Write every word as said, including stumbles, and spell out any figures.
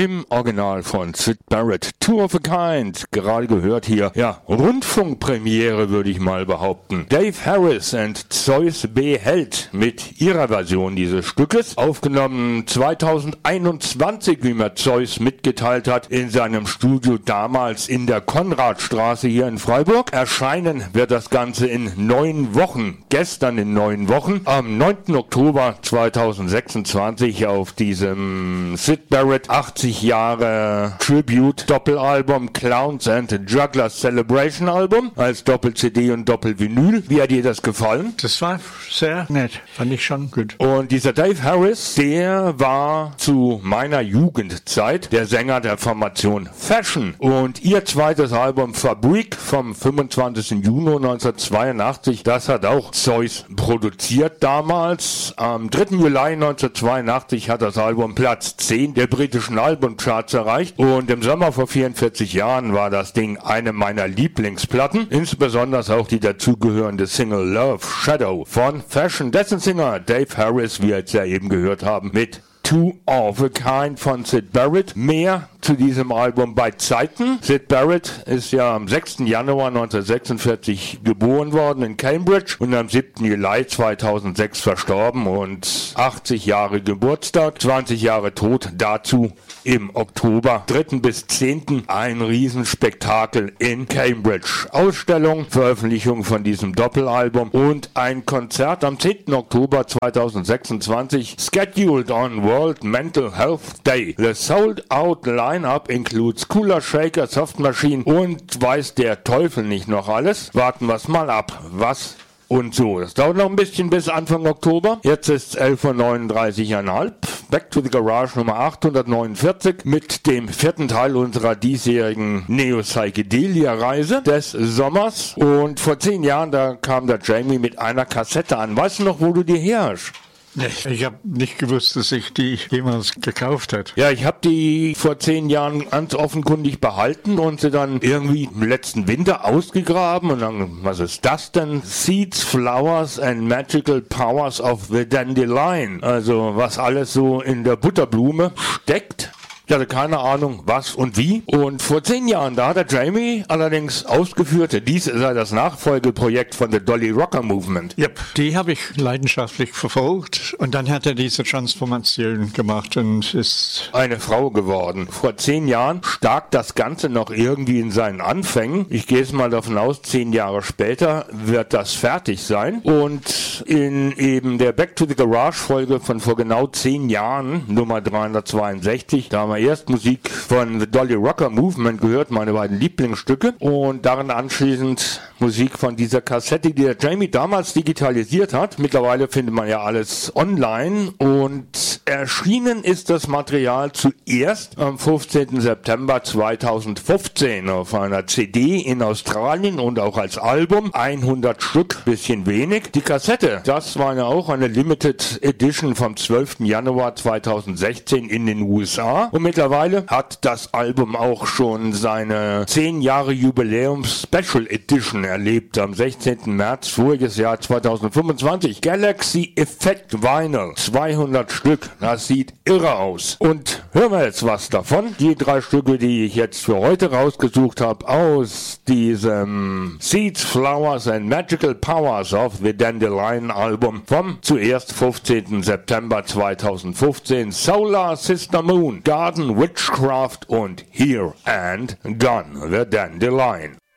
im Original von Syd Barrett, Two of a Kind, gerade gehört hier, ja, Rundfunkpremiere würde ich mal behaupten. Dave Harris and Zeus B. Held mit ihrer Version dieses Stückes, aufgenommen zweitausendeinundzwanzig, wie mir Zeus mitgeteilt hat, in seinem Studio damals in der Konradstraße hier in Freiburg. Erscheinen wird das Ganze in neun Wochen, gestern in neun Wochen, am neunten Oktober zweitausendsechsundzwanzig auf diesem Syd Barrett achtzig Jahre Tribute Doppelalbum Clowns and Jugglers Celebration Album als Doppel-C D und Doppel-Vinyl. Wie hat dir das gefallen? Das war sehr nett, fand ich schon gut. Und dieser Dave Harris, der war zu meiner Jugendzeit der Sänger der Formation Fashion. Und ihr zweites Album Fabrik vom fünfundzwanzigsten Juni neunzehnhundertzweiundachtzig, das hat auch Zeus produziert damals. Am dritten Juli neunzehnhundertzweiundachtzig hat das Album Platz zehn der britischen Albumcharts erreicht. Und im Sommer vor vierundvierzig Jahren war das Ding eine meiner Lieblingsplatten. Insbesondere auch die dazugehörende Single Love Shadow von Fashion. Dessen Singer Dave Harris, wie wir jetzt ja eben gehört haben, mit Two of a Kind von Syd Barrett. Mehr zu diesem Album bei Zeiten. Syd Barrett ist ja am sechsten Januar neunzehnhundertsechsundvierzig geboren worden in Cambridge und am siebten Juli zweitausendsechs verstorben und achtzig Jahre Geburtstag, zwanzig Jahre tot, dazu im Oktober dritten bis zehnten ein Riesenspektakel in Cambridge. Ausstellung, Veröffentlichung von diesem Doppelalbum und ein Konzert am zehnten Oktober zweitausendsechsundzwanzig, scheduled on World Mental Health Day. The sold out Line-Up includes Cooler Shaker, Soft Machine und weiß der Teufel nicht noch alles. Warten wir es mal ab. Was und so. Das dauert noch ein bisschen bis Anfang Oktober. Jetzt ist es elf Uhr neununddreißig Komma fünf. Back to the Garage Nummer achthundertneunundvierzig mit dem vierten Teil unserer diesjährigen Neo-Psychedelia-Reise des Sommers. Und vor zehn Jahren, da kam der Jamie mit einer Kassette an. Weißt du noch, wo du die her hast? Nee, ich habe nicht gewusst, dass ich die jemals gekauft hat. Ja, ich habe die vor zehn Jahren ganz offenkundig behalten und sie dann irgendwie im letzten Winter ausgegraben und dann, was ist das denn? Seeds, Flowers and Magical Powers of the Dandelion. Also was alles so in der Butterblume steckt. Ich hatte keine Ahnung, was und wie. Und vor zehn Jahren, da hat der Jamie allerdings ausgeführt, dies sei das Nachfolgeprojekt von der Dolly Rocker Movement. Yep, die habe ich leidenschaftlich verfolgt. Und dann hat er diese Transformation gemacht und ist eine Frau geworden. Vor zehn Jahren stak das Ganze noch irgendwie in seinen Anfängen. Ich gehe jetzt mal davon aus, zehn Jahre später wird das fertig sein. Und in eben der Back to the Garage Folge von vor genau zehn Jahren, Nummer dreihundertzweiundsechzig, da haben wir erst Musik von The Dolly Rocker Movement gehört, meine beiden Lieblingsstücke, und darin anschließend Musik von dieser Kassette, die der Jamie damals digitalisiert hat. Mittlerweile findet man ja alles online und erschienen ist das Material zuerst am fünfzehnten September zweitausendfünfzehn auf einer C D in Australien und auch als Album. hundert Stück, bisschen wenig. Die Kassette, das war ja auch eine Limited Edition vom zwölften Januar zweitausendsechzehn in den U S A. Und mittlerweile hat das Album auch schon seine zehn Jahre Jubiläums Special Edition erlebt am sechzehnten März voriges Jahr zweitausendfünfundzwanzig. Galaxy Effect Vinyl, zweihundert Stück, das sieht irre aus. Und hören wir jetzt was davon. Die drei Stücke, die ich jetzt für heute rausgesucht habe aus diesem Seeds, Flowers and Magical Powers of the Dandelion Album vom zuerst fünfzehnten September zweitausendfünfzehn, Solar Sister Moon, Garden Witchcraft und Here and Gone, the Dandelion.